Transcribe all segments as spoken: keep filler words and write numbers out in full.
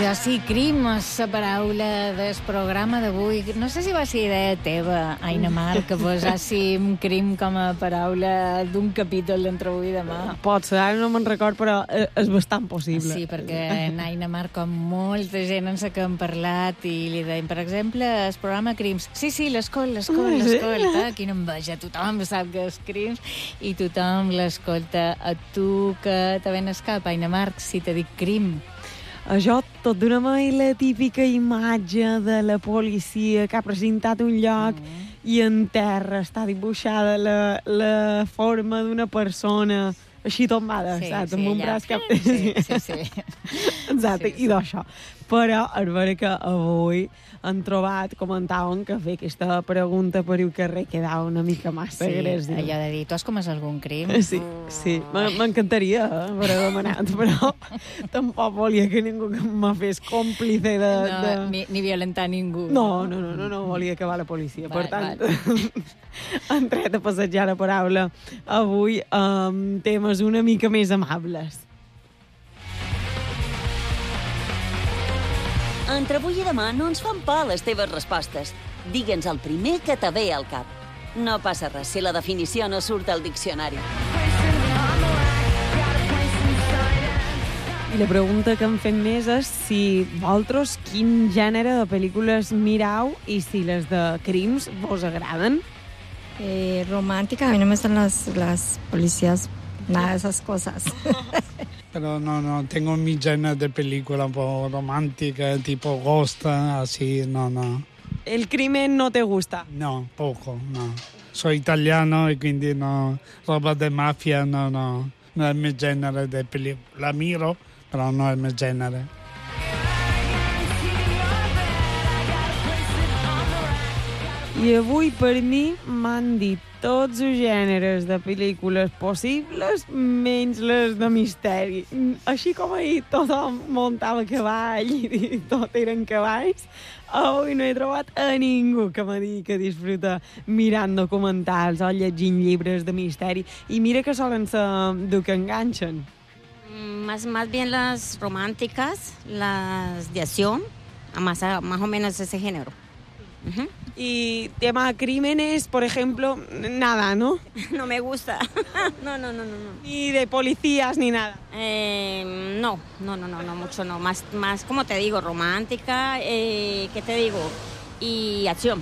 doncs sí, crim és la paraula del programa d'avui. No sé si va ser idea teva, Aina Mar, que posàssim crim com a paraula d'un capítol d'Entre avui i demà. Pot ser, ara no me'n record, però és bastant possible. Sí, perquè en Aina Mar, com molta gent en la que hem parlat, i li deien, per exemple, el programa Crims. Sí, sí, l'escolt, l'escolt, l'escolta. Quina enveja, tothom sap que és Crims i tothom l'escolta. A tu, que te ven escap, Aina Mar, si te dic crim. Això tot d'una manera la típica imatge de la policia que ha presentat un lloc mm. i en terra està dibuixada la, la forma d'una persona així tombada, sí, saps? Sí, amb un ja. braç cap... Sí, sí, sí. Exacte, sí, sí. i d'això. Però és vera que avui han trobat, comentàvem que fer aquesta pregunta per el carrer quedava una mica massa sí, grés. Sí, allò de dir, tu has comès algun crim? Sí, sí, m'encantaria eh, haver demanat, però tampoc volia que ningú me fes còmplice de... No, de... Ni, ni violentar ningú. No, no, no, no, no volia acabar la policia. Val, per tant, val. han tret a passejar la paraula avui amb temes una mica més amables. Entre avui i demà no ens fan por les teves respostes. Digue'ns el primer que te ve al cap. No passa res si la definició no surt al diccionari. I la pregunta que em fem més és si vosaltres quin gènere de pel·lícules mirau i si les de crims vos agraden. Eh, romántica, a mí no me gustan las, las policías, nada de esas cosas. Pero no, no, tengo mi género de película un poco romántica, tipo Ghost, así, no, no. El crimen no te gusta? No, poco, no. Soy italiano y quindi no, roba de mafia, no, no, no è il mio genere di película. La miro, però no è il mio genere. I avui, per mi, m'han dit tots els gèneres de pel·lícules possibles, menys les de misteri. Així com ahir tothom muntava cavall i tot eren cavalls, avui no he trobat a ningú que me digui que disfruta mirant documentals o llegint llibres de misteri. I mira que solen ser del que enganxen. Más, más bien las románticas, las de acción, más, más o menos ese género. Uh-huh. Y tema crímenes, por ejemplo, nada, ¿no? No me gusta. No, no, no, no, no. Ni de policías ni nada. Eh, no, no, no, no, no, mucho no. Más, más, como te digo, romántica, eh, ¿qué te digo? Y acción.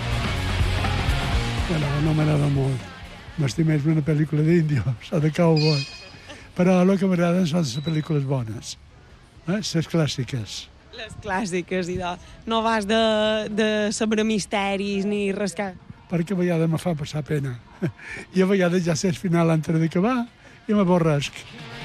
Bueno, no m'agrada molt. M'estic més una pel·lícula d'índios o de cowboy. Però el que m'agraden són les pel·lícules bones, eh? Les clàssiques. Les clàssiques, i de... no vas de, de saber misteris ni res que... Perquè a vegades me fa passar pena. I a vegades ja sé el final antes d'acabar i m'avorresc.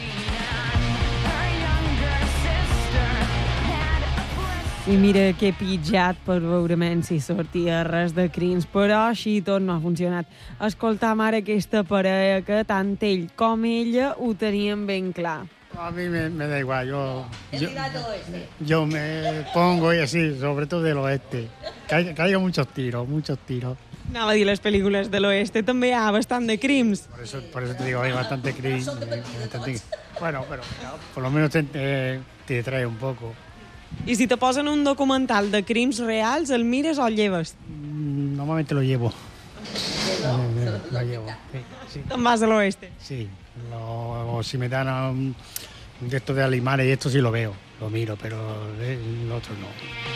I mira que he pitjat per veure si sortia res de crims, però així tot no ha funcionat. Escoltam ara aquesta parella que tant ell com ella ho tenien ben clar. A mí me, me da igual, yo, yo, yo me pongo y así, sobre todo del oeste. Que hay, que haya muchos tiros, muchos tiros. Anava a dir, les pel·lícules de l'oeste també hi ha bastant de crims. Por eso, por eso te digo, hay bastante crimen. Bastante... Bueno, pero por lo menos te, te, te trae un poco. I si te posen un documental de crims reals, el mires o el lleves? Normalmente lo llevo. Lo, lo llevo, sí. sí. Te'n vas a l'oeste? Sí. Lo, o si me dan un, de estos de animales y esto sí lo veo, lo miro, pero el otro no.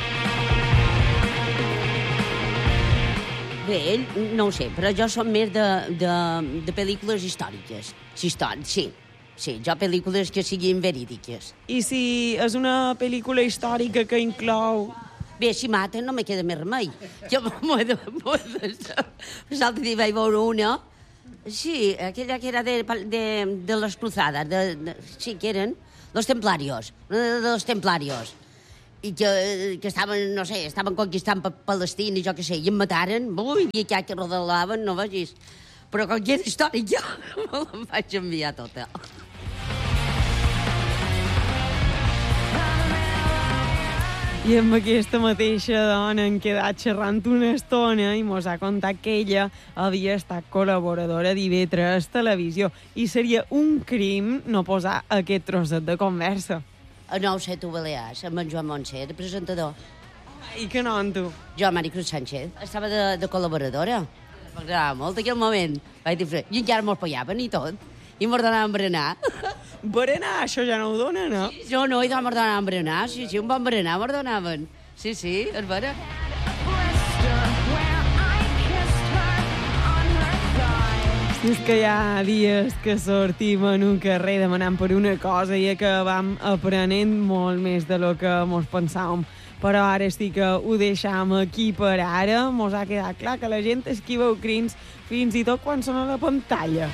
Bé, ell, no ho sé, però jo som més de, de, de pel·lícules històriques. Sí, sí, sí, jo pel·lícules que siguin verídiques. I si és una pel·lícula històrica que inclou... Bé, si maten no me queda més remei. Jo m'ho he de... L'altre dia vaig veure una... Sí, aquella que era de, de, de les cruzadas, de, de, sí, que eren los templarios, de, de los templarios, i que, que estaven, no sé, estaven conquistant Palestina i jo què sé, i em mataren, ui, i aquell que rodelaven, no vegis. Però com que era històrica, me la vaig enviar tota. I amb aquesta mateixa dona hem quedat xerrant una estona i mos ha contat que ella havia estat col·laboradora d'I V tres Televisió i seria un crim no posar aquest trosset de conversa. a Nou Set Balears, amb en Joan Montse, de presentador. I que no, en tu? Jo, Maricruz Sánchez, estava de, de col·laboradora. M'agradava molt aquell moment. Vaig dir, i encara mos pagaven i tot. I mos donaven berenar. Berenar, això ja no ho dona, no? Sí, jo no, i mos donaven berenar. Sí, sí, un bon berenar mos donaven. Sí, sí, és vera. És que hi ha dies que sortim en un carrer demanant per una cosa i acabam aprenent molt més de lo que mos pensàvem. Però ara sí que ho deixam aquí per ara. Mos ha quedat clar que la gent esquiva els crims fins i tot quan són a la pantalla.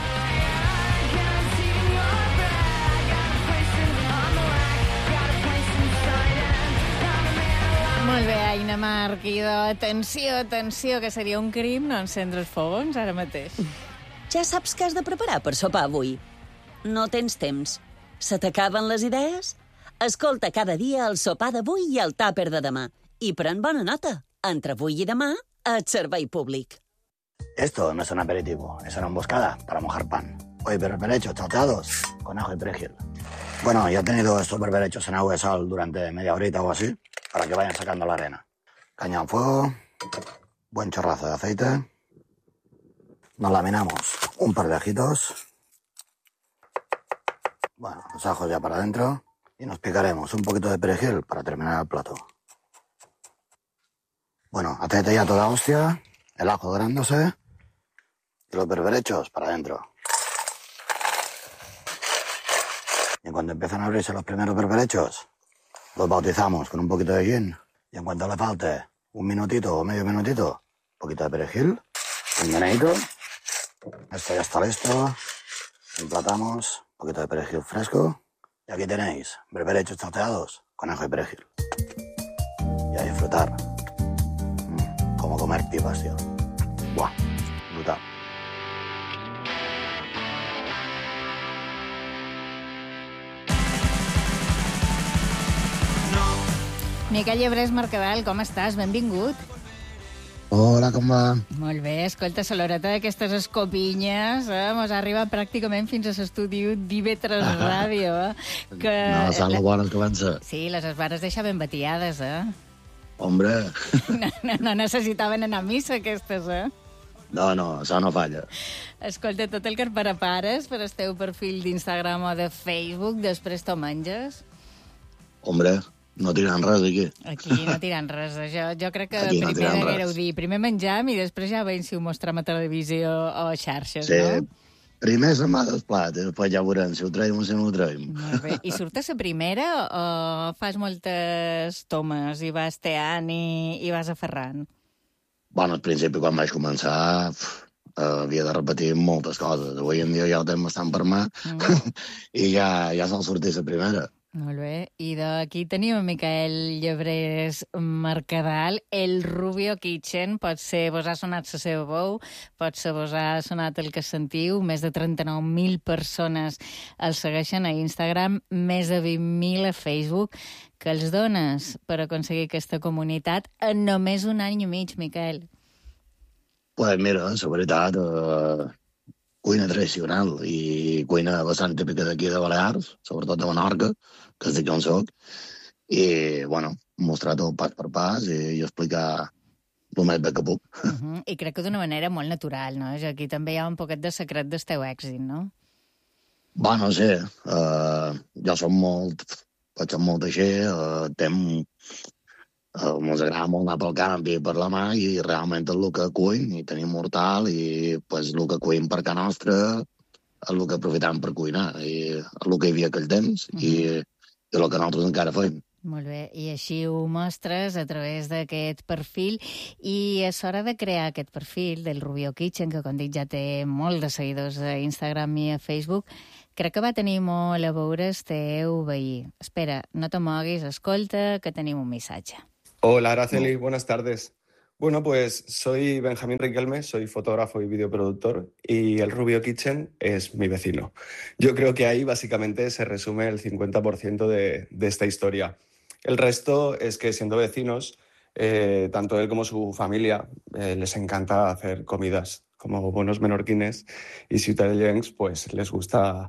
Molt bé, Aina Marc, i de atenció, atenció, que seria un crim no encendre els fogons ara mateix. Ja saps què has de preparar per sopar avui? No tens temps? Se t'acaben les idees? Escolta cada dia el sopar d'avui i el tàper de demà. I pren bona nota. Entre avui i demà, et servei públic. Esto no es un aperitivo, es una emboscada para mojar pan. Hoy berberechos salteados con ajo y perejil. Bueno, ya he tenido estos berberechos en agua y sal durante media horita o así, para que vayan sacando la arena. Caña en fuego, buen chorrazo de aceite. Nos laminamos un par de ajitos. Bueno, los ajos ya para adentro. Y nos picaremos un poquito de perejil para terminar el plato. Bueno, aceite ya toda hostia, el ajo dorándose y los berberechos para adentro. Y en cuanto empiezan a abrirse los primeros berberechos, los bautizamos con un poquito de gin. Y en cuanto le falte un minutito o medio minutito, un poquito de perejil, un meneito. Esto ya está listo. Emplatamos, un poquito de perejil fresco. Y aquí tenéis berberechos salteados con ajo y perejil. Y a disfrutar. Mm, como comer pipas, tío. Buah, brutal. Miquel Llebrés Mercadal, com estàs? Benvingut. Hola, com va? Molt bé, escolta, a l'horeta d'aquestes escopinyes, eh, mos ha arribat pràcticament fins a l'estudi d'I V tres Ràdio. Eh, que... No, saben lo bones que van ser. Sí, les es vares deixar ben batiades, eh? Hombre. No, no, no necessitaven anar a missa, aquestes, eh? No, no, això no falla. Escolta, tot el que prepares per el teu perfil d'Instagram o de Facebook, després t'ho menges? Hombre, no tirant res, aquí. Aquí no tirant res. Jo, jo crec que Aquí no primer tirant haguéreu res. dir, primer menjam i després ja veiem si ho mostrem a televisió o a xarxes, Sí, no? primer se'n va del plat, i després ja veurem si ho traiem o si no ho traiem. Molt bé. I surt a la primera o fas moltes tomes i vas teant i, i vas aferrant? Bueno, al principi, quan vaig començar, pf, havia de repetir moltes coses. Avui en dia ja ho tenim bastant per mà mm. i ja, ja sol sortir la primera. Molt bé. I d'aquí tenim en Miquel Llebrés Mercadal, el Rubio Kitchen. Pot ser, vos ha sonat la seva veu, pot ser, vos ha sonat el que sentiu. Més de trenta-nou mil persones el segueixen a Instagram, més de vint mil a Facebook. Que els dones per aconseguir aquesta comunitat en només un any i mig, Miquel? Pues mira, la veritat, eh, cuina tradicional i cuina bastant típica d'aquí de Balears, sobretot de Menorca, que és d'aquí on soc, i, bueno, mostrar tot pas per pas i, i explicar el més bé que puc. Uh -huh. I crec que d'una manera molt natural, no? Aquí també hi ha un poquet de secret del teu èxit, no? Bueno, sí, uh, jo som molt, faig molt així, uh, tem, uh, mos agrada molt anar pel camp i per la mà, i realment és el que cuin, i tenim mortal, i pues, el que cuim per casa nostra és el que aprofitam per cuinar, i el que hi havia aquell temps, uh -huh. i, i el que nosaltres encara fem. Molt bé, i així ho mostres a través d'aquest perfil, i és hora de crear aquest perfil del Rubio Kitchen, que com dic ja té molt de seguidors a Instagram i a Facebook. Crec que va tenir molt a veure el teu veí. Espera, no te moguis, escolta, que tenim un missatge. Hola, Araceli, buenas tardes. Bueno, pues soy Benjamín Riquelme, soy fotógrafo y videoproductor, y el Rubio Kitchen es mi vecino. Yo creo que ahí básicamente se resume el cincuenta por ciento de, de esta historia. El resto es que, siendo vecinos, eh, tanto él como su familia eh, les encanta hacer comidas como buenos menorquines, y ciudadellencs, pues les gusta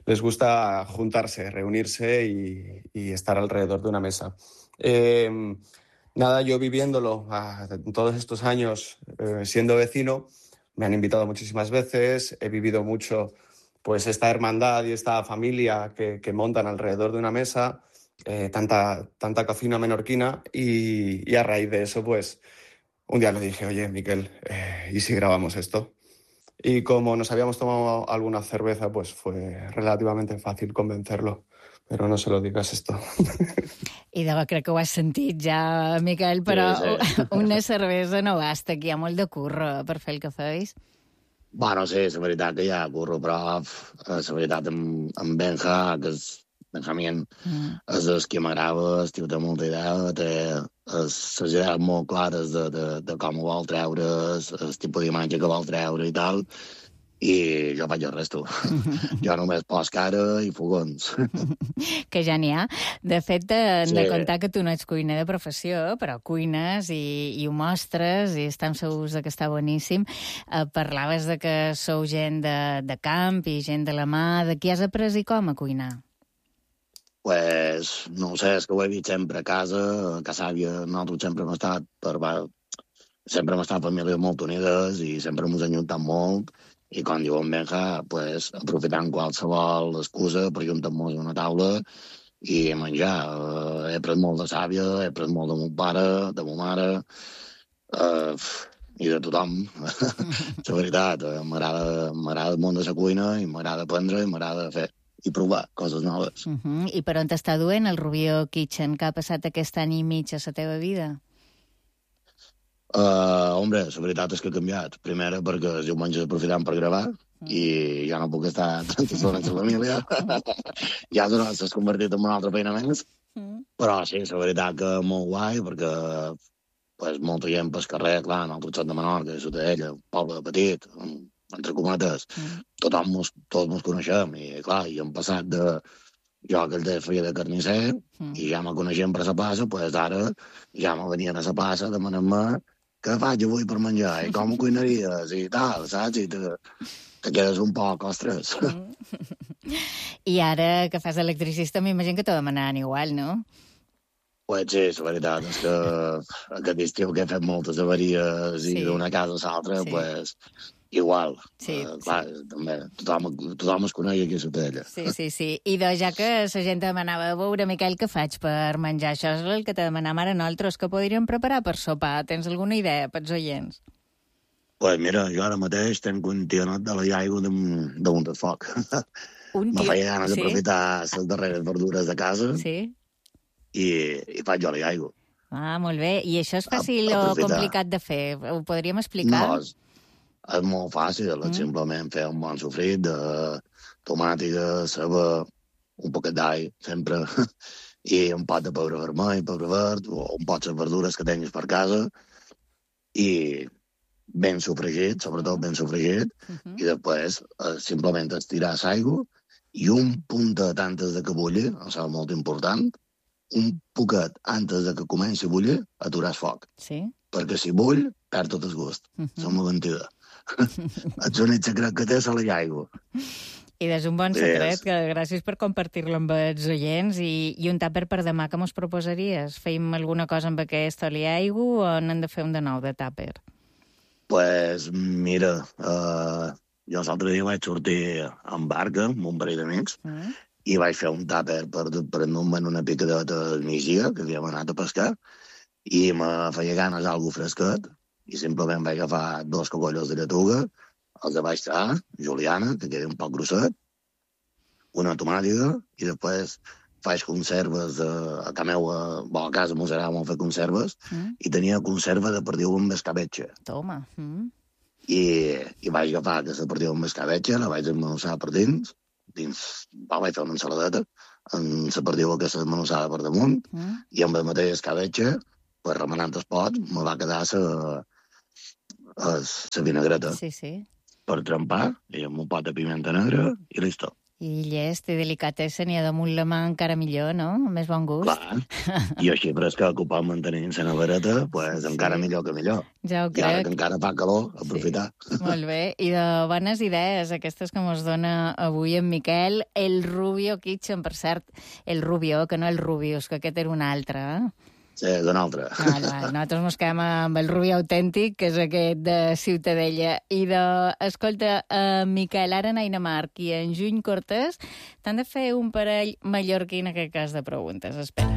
les gusta juntarse, reunirse y, y estar alrededor de una mesa. Eh, nada, yo viviéndolo a, todos estos años, eh, siendo vecino, me han invitado muchísimas veces, he vivido mucho pues esta hermandad y esta familia que, que montan alrededor de una mesa, eh, tanta, tanta cocina menorquina y, y a raíz de eso pues un día le dije, oye Miquel, eh, ¿y si grabamos esto? Y como nos habíamos tomado alguna cerveza, pues fue relativamente fácil convencerlo. Però no se lo digas esto. I de bo crec que ho has sentit ja, Miquel, però sí, sí. Una cervesa no basta, que hi ha molt de curro per fer el que feis. Bueno, sí, la veritat que hi ha curro, però la veritat amb, amb Benja, que és Benjamín, mm. és el que m'agrada, el tio té molta idea, té les idees molt clares de, de, de com ho vol treure, el tipus d'imatge que vol treure i tal, i jo faig el resto. Jo només pos cara i fogons. Que ja n'hi ha. De fet, hem sí. de contar que tu no ets cuiner de professió, però cuines i, i ho mostres i estem segurs que està boníssim. Eh, parlaves de que sou gent de, de camp i gent de la mà. De qui has après i com a cuinar? Pues, no ho sé, és que ho he vist sempre a casa, a casa àvia, nosaltres sempre hem estat, per, sempre hem estat famílies molt unides i sempre ens ajuntat molt. I com diu en Benja, pues, aprofitant qualsevol excusa per juntar-nos a una taula i menjar. Uh, he après molt de sàvia, he après molt de mon pare, de mon mare, uh, i de tothom. La veritat, uh, m'agrada el món de la cuina i m'agrada aprendre i m'agrada fer i provar coses noves. Uh -huh. I per on t'està duent el Rubió Kitchen, que ha passat aquest any i mig a la teva vida? Uh, hombre, la veritat és que ha canviat. Primera, perquè els diumenges aprofitant per gravar mm. i ja no puc estar tanta estona amb la família. Ja s'ha convertit en una altra feina més. Mm. Però sí, la veritat que molt guai, perquè pues, molta gent pel carrer, clar, nosaltres som de Menorca, de Ciutadella, un poble petit, entre cometes, mm. tothom mos, tots ens coneixem. I clar, i hem passat de... Jo aquell dia feia de carnisser mm. i ja me coneixem per la plaça, pues ara ja me venien a la plaça demanant-me què faig avui per menjar i com ho cuinaries i tal, saps? I te, te quedes un poc, ostres. Mm. I ara que fas electricista m'imagino que t'ho demanaran igual, no? Pues sí, la veritat és que aquest estiu que he fet moltes avaries sí. i d'una casa a l'altra, sí. pues igual. Sí, uh, clar, sí. també, tothom, tothom es coneix aquí a Ciutadella. Sí, sí, sí. I de, ja que la gent demanava a veure, Miquel, què faig per menjar? Això és el que te demanàvem ara nosaltres, que podríem preparar per sopar. Tens alguna idea pels oients? Pues mira, jo ara mateix tenc un tionot de la iaigua damunt del foc. Un Me tio... feia ganes sí? d'aprofitar les darreres verdures de casa sí? i, i faig jo la iaigua. Ah, molt bé. I això és fàcil a, o complicat de fer? Ho podríem explicar? No, és, és molt fàcil. Mm. Simplement fer un bon sofrit de tomàtica, ceba, un poquet d'all, sempre, i un pot de pebre vermell, pebre verd, o un pot de verdures que tinguis per casa, i ben sofregit, sobretot ben sofregit, uh-huh. i després eh, simplement estirar l'aigua i un punt de tantes de que bulli, això és molt important, un poquet antes de que comenci a bullir, aturar el foc. Sí? Perquè si bull, perd tot el gust. Uh-huh. Som una mentida. El únic secret que té és la aigua. I és un bon secret, que gràcies per compartir-lo amb els oients. I, i un tàper per demà, que mos proposaries? Feim alguna cosa amb aquest oli i aigua o n'hem de fer un de nou de tàper? Pues mira, uh, jo l'altre dia vaig sortir en barca amb un parell d'amics mm. i vaig fer un tàper per, per endur-me una picadeta al migdia, que havíem anat a pescar, i me feia ganes algo fresquet, i simplement vaig agafar dos cogollos de lletuga, els vaig tirar, juliana, que quedi un poc grosset, una tomàtica, i després faig conserves de... A casa meva, bo, a casa mos agrada molt fer conserves, mm. i tenia conserva de perdiu amb escabetxa. Toma. Mm. I, I vaig agafar aquesta perdiu amb escabetxa, la vaig esmenuçar per dins, dins, va, vaig fer una ensaladeta, amb la perdiu aquesta esmenuçada per damunt, mm. i amb la mateixa escabetxa, pues, remenant els pots, me va quedar la la vinagreta. Sí, sí. Per trempar, i amb un pot de pimenta negra, i listo. I llest i delicatessen i a damunt la mà encara millor, no? Més bon gust. Clar. I els xifres que ocupem mantenint la nevereta, pues, encara millor que millor. Ja ho I ara crec. que encara fa calor, aprofitar. Sí. Molt bé. I de bones idees, aquestes que mos dona avui en Miquel. El Rubio Kitchen, per cert. El Rubio, que no el Rubius, que aquest era un altre, eh? Sí, és un altre. Val, val. Nosaltres mos quedem amb el Rubio autèntic, que és aquest de Ciutadella. I de... Escolta, uh, Miquel, ara en Aina Marc i en Juny Cortés t'han de fer un parell mallorquí en aquest cas de preguntes. Espera.